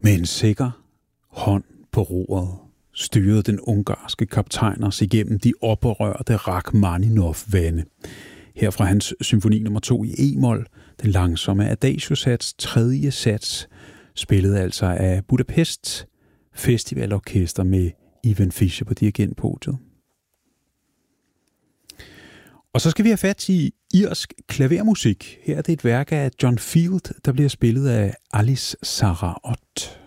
Med en sikker hånd på roret styrede den ungarske kaptajn os igennem de oprørte Rachmaninov-vande. Her fra hans symfoni nummer 2 i E-mol, den langsomme Adagio-sats, tredje sats, spillet altså af Budapest Festivalorkester med Ivan Fischer på dirigentpodiet. Og så skal vi have fat i irsk klavermusik. Her er det et værk af John Field, der bliver spillet af Alice Sarah Ott.